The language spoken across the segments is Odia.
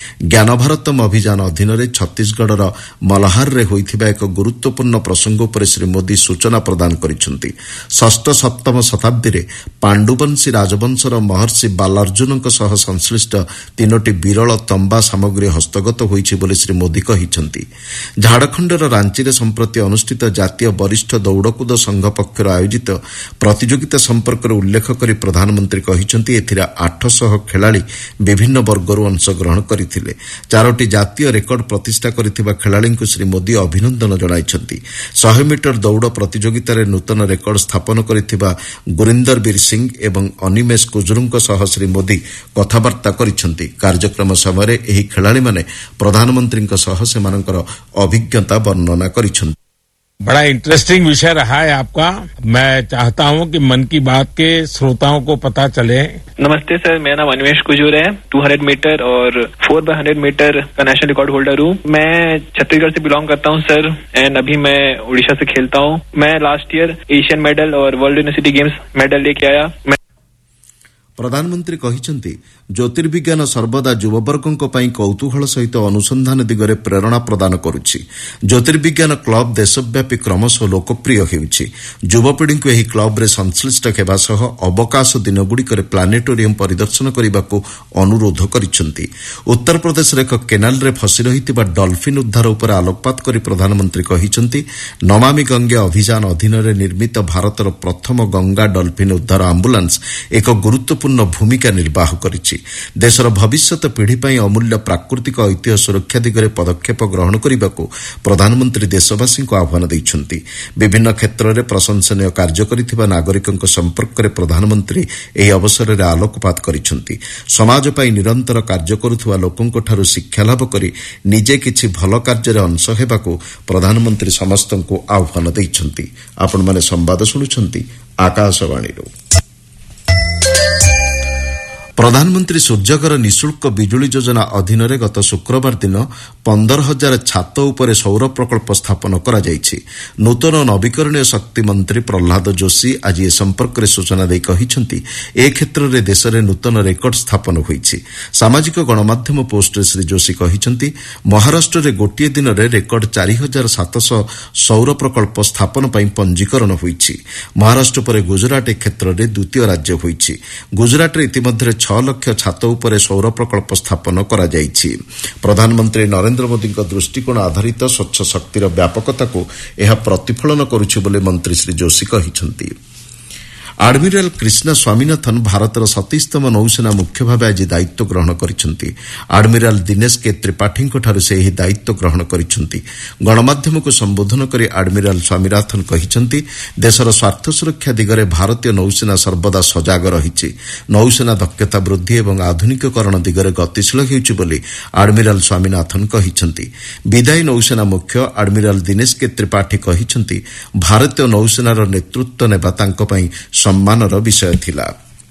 ଜ୍ଞାନ ଭାରତମ ଅଭିଯାନ ଅଧୀନରେ ଛତିଶଗଡ଼ର ମଲହାରରେ ହୋଇଥିବା ଏକ ଗୁରୁତ୍ୱପୂର୍ଣ୍ଣ ପ୍ରସଙ୍ଗ ଉପରେ ଶ୍ରୀ ମୋଦି ସୂଚନା ପ୍ରଦାନ କରିଛନ୍ତି। ଷଷ୍ଠ ସପ୍ତମ ଶତାବ୍ଦୀରେ ପାଣ୍ଡୁବଂଶୀ ରାଜବଂଶର ମହର୍ଷି ବାଲାର୍ଜୁନଙ୍କ ସହ ସଂଶ୍ଳିଷ୍ଟ 3ଟି ବିରଳ ତମ୍ବା ସାମଗ୍ରୀ ହସ୍ତଗତ ହୋଇଛି ବୋଲି ଶ୍ରୀ ମୋଦି କହିଛନ୍ତି। ଝାଡ଼ଖଣ୍ଡର ରାଞ୍ଚିରେ ସମ୍ପ୍ରତି ଅନୁଷ୍ଠିତ ଜାତୀୟ ବରିଷ୍ଠ ଦୌଡ଼କୁଦ ସଂଘ ପକ୍ଷରୁ ଆୟୋଜିତ ପ୍ରତିଯୋଗିତା ସମ୍ପର୍କରେ ଉଲ୍ଲେଖ କରି ପ୍ରଧାନମନ୍ତ୍ରୀ କହିଛନ୍ତି ଏଥିରେ 800 ଖେଳାଳି ବିଭିନ୍ନ ବର୍ଗରୁ ଅଂଶଗ୍ରହଣ କରିଥିଲେ। 4ଟି ଜାତୀୟ ରେକର୍ଡ ପ୍ରତିଷ୍ଠା କରିଥିବା ଖେଳାଳିଙ୍କୁ ଶ୍ରୀ ମୋଦି ଅଭିନନ୍ଦନ ଜଣାଇଛନ୍ତି। 100 ମିଟର ଦୌଡ଼ ପ୍ରତିଯୋଗିତାରେ ନୂତନ ରେକର୍ଡ ସ୍ଥାପନ କରିଥିବା ଗୁରିନ୍ଦର ବୀର ସିଂ ଏବଂ ଅନିମେଶ କୁଜୁରୁଙ୍କ ସହ ଶ୍ରୀ ମୋଦି କଥାବାର୍ତ୍ତା କରିଛନ୍ତି। କାର୍ଯ୍ୟକ୍ରମ ସମୟରେ ଏହି ଖେଳାଳିମାନେ ପ୍ରଧାନମନ୍ତ୍ରୀଙ୍କ ସହ ସେମାନଙ୍କର ଅଭିଜ୍ଞତା ବର୍ଣ୍ଣନା କରିଛନ୍ତି। बड़ा इंटरेस्टिंग विषय रहा है आपका। मैं चाहता हूं कि मन की बात के श्रोताओं को पता चले। नमस्ते सर, मेरा नाम अनिमेश कुजूर है। 200 मीटर और 4x100 मीटर का नेशनल रिकॉर्ड होल्डर हूं। मैं छत्तीसगढ़ से बिलोंग करता हूं सर, एंड अभी मैं उड़ीसा से खेलता हूं। मैं लास्ट ईयर एशियन मेडल और वर्ल्ड यूनिवर्सिटी गेम्स मेडल लेके आया। ପ୍ରଧାନମନ୍ତ୍ରୀ କହିଛନ୍ତି ଜ୍ୟୋତିର୍ବିଜ୍ଞାନ ସର୍ବଦା ଯୁବବର୍ଗଙ୍କ ପାଇଁ କୌତୂହଳ ସହିତ ଅନୁସନ୍ଧାନ ଦିଗରେ ପ୍ରେରଣା ପ୍ରଦାନ କରୁଛି। ଜ୍ୟୋତିର୍ବିଜ୍ଞାନ କ୍ଲବ ଦେଶବ୍ୟାପୀ କ୍ରମଶଃ ଲୋକପ୍ରିୟ ହେଉଛି। ଯୁବପିଢ଼ିଙ୍କୁ ଏହି କ୍ଲବରେ ସଂଶ୍ଳିଷ୍ଟ ହେବା ସହ ଅବକାଶ ଦିନଗୁଡ଼ିକରେ ପ୍ଲାନେଟୋରିୟମ୍ ପରିଦର୍ଶନ କରିବାକୁ ଅନୁରୋଧ କରିଛନ୍ତି। ଉତ୍ତରପ୍ରଦେଶର ଏକ କେନାଲରେ ଫସି ରହିଥିବା ଡଲ୍ଫିନ୍ ଉଦ୍ଧାର ଉପରେ ଆଲୋକପାତ କରି ପ୍ରଧାନମନ୍ତ୍ରୀ କହିଛନ୍ତି ନମାମି ଗଙ୍ଗେ ଅଭିଯାନ ଅଧୀନରେ ନିର୍ମିତ ଭାରତର ପ୍ରଥମ ଗଙ୍ଗା ଡଲ୍ଫିନ୍ ଉଦ୍ଧାର ଆମ୍ବୁଲାନ୍ସ ଏକ ଗୁରୁତ୍ୱପୂର୍ଣ୍ଣ ଭୂମିକା ନିର୍ବାହ କରିଛି। ଦେଶର ଭବିଷ୍ୟତ ପିଢ଼ି ପାଇଁ ଅମୂଲ୍ୟ ପ୍ରାକୃତିକ ଐତିହ୍ୟ ସୁରକ୍ଷା ଦିଗରେ ପଦକ୍ଷେପ ଗ୍ରହଣ କରିବାକୁ ପ୍ରଧାନମନ୍ତ୍ରୀ ଦେଶବାସୀଙ୍କୁ ଆହ୍ୱାନ ଦେଇଛନ୍ତି। ବିଭିନ୍ନ କ୍ଷେତ୍ରରେ ପ୍ରଶଂସନୀୟ କାର୍ଯ୍ୟ କରିଥିବା ନାଗରିକଙ୍କ ସମ୍ପର୍କରେ ପ୍ରଧାନମନ୍ତ୍ରୀ ଏହି ଅବସରରେ ଆଲୋକପାତ କରିଛନ୍ତି। ସମାଜ ପାଇଁ ନିରନ୍ତର କାର୍ଯ୍ୟ କରୁଥିବା ଲୋକଙ୍କଠାରୁ ଶିକ୍ଷାଲାଭ କରି ନିଜେ କିଛି ଭଲ କାର୍ଯ୍ୟରେ ଅଂଶ ହେବାକୁ ପ୍ରଧାନମନ୍ତ୍ରୀ ସମସ୍ତଙ୍କୁ ଆହ୍ୱାନ ଦେଇଛନ୍ତି। ଆପଣମାନେ ସମ୍ବାଦ ଶୁଣୁଛନ୍ତି ଆକାଶବାଣୀରୁ। ପ୍ରଧାନମନ୍ତ୍ରୀ ସୂର୍ଯ୍ୟଘର ନିଃଶୁଳ୍କ ବିଜୁଳି ଯୋଜନା ଅଧୀନରେ ଗତ ଶୁକ୍ରବାର ଦିନ 15,000 ଛାତ ଉପରେ ସୌର ପ୍ରକଳ୍ପ ସ୍ଥାପନ କରାଯାଇଛି। ନୂତନ ଓ ନବୀକରଣୀୟ ଶକ୍ତି ମନ୍ତ୍ରୀ ପ୍ରହ୍ଲାଦ ଯୋଶୀ ଆଜି ଏ ସମ୍ପର୍କରେ ସୂଚନା ଦେଇ କହିଛନ୍ତି ଏ କ୍ଷେତ୍ରରେ ଦେଶରେ ନୂତନ ରେକର୍ଡ ସ୍ଥାପନ ହୋଇଛି। ସାମାଜିକ ଗଣମାଧ୍ୟମ ପୋଷ୍ଟରେ ଶ୍ରୀ ଯୋଶୀ କହିଛନ୍ତି ମହାରାଷ୍ଟ୍ରରେ ଗୋଟିଏ ଦିନରେ ରେକର୍ଡ 4,700 ସୌର ପ୍ରକଳ୍ପ ସ୍ଥାପନ ପାଇଁ ପଞ୍ଜୀକରଣ ହୋଇଛି। ମହାରାଷ୍ଟ୍ର ପରେ ଗୁଜରାଟ ଏ କ୍ଷେତ୍ରରେ ଦ୍ୱିତୀୟ ରାଜ୍ୟ ହୋଇଛି। ଗୁଜରାଟରେ ଇତିମଧ୍ୟରେ 6 ଲକ୍ଷ ଛାତ ଉପରେ ସୌର ପ୍ରକଳ୍ପ ସ୍ଥାପନ କରାଯାଇଛି। ପ୍ରଧାନମନ୍ତ୍ରୀ ନରେନ୍ଦ୍ର ମୋଦିଙ୍କ ଦୃଷ୍ଟିକୋଣ ଆଧାରିତ ସ୍ୱଚ୍ଛ ଶକ୍ତିର ବ୍ୟାପକତାକୁ ଏହା ପ୍ରତିଫଳନ କରୁଛି ବୋଲି ମନ୍ତ୍ରୀ ଶ୍ରୀ ଯୋଶୀ କହିଛନ୍ତି। ଆଡମିରାଲ କ୍ରିଷ୍ଣା ସ୍ୱାମୀନାଥନ୍ ଭାରତର 27ତମ ନୌସେନା ମୁଖ୍ୟ ଭାବେ ଆଜି ଦାୟିତ୍ୱ ଗ୍ରହଣ କରିଛନ୍ତି। ଆଡମିରାଲ ଦିନେଶ କେ ତ୍ରିପାଠୀଙ୍କଠାରୁ ସେ ଏହି ଦାୟିତ୍ୱ ଗ୍ରହଣ କରିଛନ୍ତି। ଗଣମାଧ୍ୟମକୁ ସମ୍ବୋଧନ କରି ଆଡମିରାଲ ସ୍ୱାମୀନାଥନ୍ କହିଛନ୍ତି ଦେଶର ସ୍ୱାର୍ଥ ସୁରକ୍ଷା ଦିଗରେ ଭାରତୀୟ ନୌସେନା ସର୍ବଦା ସଜାଗ ରହିଛି। ନୌସେନା ଦକ୍ଷତା ବୃଦ୍ଧି ଏବଂ ଆଧୁନିକୀକରଣ ଦିଗରେ ଗତିଶୀଳ ହେଉଛି ବୋଲି ଆଡମିରାଲ ସ୍ୱାମୀନାଥନ୍ କହିଛନ୍ତି। ବିଦାୟୀ ନୌସେନା ମୁଖ୍ୟ ଆଡମିରାଲ ଦିନେଶ କେ ତ୍ରିପାଠୀ କହିଛନ୍ତି ଭାରତୀୟ ନୌସେନାର ନେତୃତ୍ୱ ନେବା ତାଙ୍କ ପାଇଁ ସମ୍ମାନର ବିଷୟ ଥିଲା।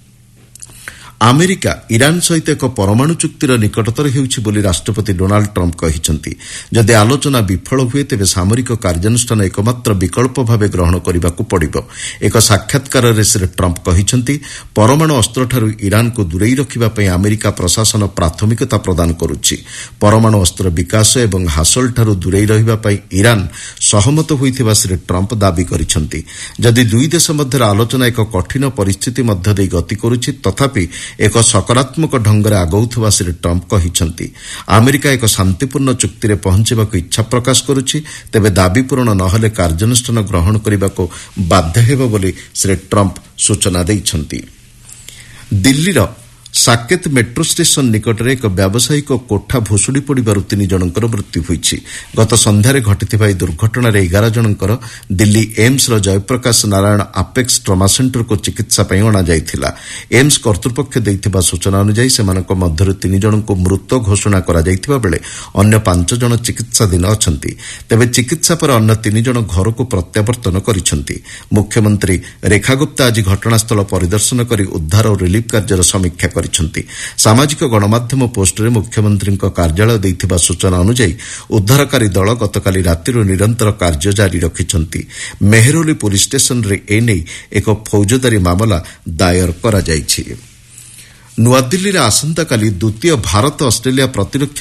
ଆମେରିକା ଇରାନ ସହିତ ଏକ ପରମାଣୁ ଚୁକ୍ତିର ନିକଟତର ହେଉଛି ବୋଲି ରାଷ୍ଟ୍ରପତି ଡୋନାଲ୍ଡ ଟ୍ରମ୍ପ କହିଛନ୍ତି। ଯଦି ଆଲୋଚନା ବିଫଳ ହୁଏ ତେବେ ସାମରିକ କାର୍ଯ୍ୟାନୁଷ୍ଠାନ ଏକମାତ୍ର ବିକଳ୍ପ ଭାବେ ଗ୍ରହଣ କରିବାକୁ ପଡ଼ିବ। ଏକ ସାକ୍ଷାତକାରରେ ଶ୍ରୀ ଟ୍ରମ୍ପ କହିଛନ୍ତି ପରମାଣୁ ଅସ୍ତ୍ରଠାରୁ ଇରାନକୁ ଦୂରେଇ ରଖିବା ପାଇଁ ଆମେରିକା ପ୍ରଶାସନ ପ୍ରାଥମିକତା ପ୍ରଦାନ କରୁଛି। ପରମାଣୁ ଅସ୍ତ୍ର ବିକାଶ ଏବଂ ହାସଲଠାରୁ ଦୂରେଇ ରହିବା ପାଇଁ ଇରାନ ସହମତ ହୋଇଥିବା ଶ୍ରୀ ଟ୍ରମ୍ପ ଦାବି କରିଛନ୍ତି। ଯଦି ଦୁଇ ଦେଶ ମଧ୍ୟରେ ଆଲୋଚନା ଏକ କଠିନ ପରିସ୍ଥିତି ମଧ୍ୟ ଦେଇ ଗତି କରୁଛି ତଥାପି ଏକ ସକାରାତ୍ମକ ଢଙ୍ଗରେ ଆଗଉଥିବା ଶ୍ରୀ ଟ୍ରମ୍ପ କହିଛନ୍ତି। ଆମେରିକା ଏକ ଶାନ୍ତିପୂର୍ଣ୍ଣ ଚୁକ୍ତିରେ ପହଞ୍ଚିବାକୁ ଇଚ୍ଛା ପ୍ରକାଶ କରୁଛି ତେବେ ଦାବି ପୂରଣ ନ ହେଲେ କାର୍ଯ୍ୟାନୁଷ୍ଠାନ ଗ୍ରହଣ କରିବାକୁ ବାଧ୍ୟ ହେବ ବୋଲି ଶ୍ରୀ ଟ୍ରମ୍ପ ସୂଚନା ଦେଇଛନ୍ତି। ଦିଲ୍ଲୀର ସାକେତ ମେଟ୍ରୋ ଷ୍ଟେସନ ନିକଟରେ ଏକ ବ୍ୟାବସାୟିକ କୋଠା ଭୁଶୁଡ଼ି ପଡ଼ିବାରୁ 3 ଜଣଙ୍କର ମୃତ୍ୟୁ ହୋଇଛି। ଗତ ସନ୍ଧ୍ୟାରେ ଘଟିଥିବା ଏହି ଦୁର୍ଘଟଣାରେ 11 ଜଣଙ୍କର ଦିଲ୍ଲୀ ଏମ୍ସର ଜୟପ୍ରକାଶ ନାରାୟଣ ଆପେକ୍ସ ଟ୍ରମା ସେଣ୍ଟରକୁ ଚିକିତ୍ସା ପାଇଁ ଅଣାଯାଇଥିଲା। ଏମ୍ସ କର୍ତ୍ତୃପକ୍ଷ ଦେଇଥିବା ସୂଚନା ଅନୁଯାୟୀ ସେମାନଙ୍କ ମଧ୍ୟରୁ 3 ଜଣଙ୍କୁ ମୃତ ଘୋଷଣା କରାଯାଇଥିବା ବେଳେ ଅନ୍ୟ 5 ଜଣ ଚିକିତ୍ସାଧୀନ ଅଛନ୍ତି। ତେବେ ଚିକିତ୍ସା ପରେ ଅନ୍ୟ 3 ଜଣ ଘରକୁ ପ୍ରତ୍ୟାବର୍ତ୍ତନ କରିଛନ୍ତି। ମୁଖ୍ୟମନ୍ତ୍ରୀ ରେଖା ଗୁପ୍ତା ଆଜି ଘଟଣାସ୍ଥଳ ପରିଦର୍ଶନ କରି ଉଦ୍ଧାର ଓ ରିଲିଫ୍ କାର୍ଯ୍ୟର ସମୀକ୍ଷା କରିଛନ୍ତି। ସାମାଜିକ ଗଣମାଧ୍ୟମ ପୋଷ୍ଟରେ ମୁଖ୍ୟମନ୍ତ୍ରୀଙ୍କ କାର୍ଯ୍ୟାଳୟ ଦେଇଥିବା ସୂଚନା ଅନୁଯାୟୀ ଉଦ୍ଧାରକାରୀ ଦଳ ଗତକାଲି ରାତିରୁ ନିରନ୍ତର କାର୍ଯ୍ୟ ଜାରି ରଖିଛନ୍ତି। ମେହେରୌଲି ପୁଲିସ ଷ୍ଟେସନରେ ଏନେଇ ଏକ ଫୌଜଦାରୀ ମାମଲା ଦାୟର କରାଯାଇଛି। ନୂଆଦିଲ୍ଲୀରେ ଆସନ୍ତାକାଲି ଦ୍ୱିତୀୟ ଭାରତ ଅଷ୍ଟ୍ରେଲିଆ ପ୍ରତିରକ୍ଷା